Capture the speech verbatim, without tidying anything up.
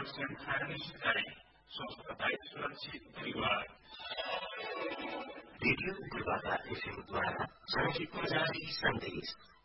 Percent सुनिश्चित करें। स्वस्थ तथा सुरक्षित परिवार। रेडियो गुरुबाबा एफएम द्वारा जनहितमा जारी सन्देश।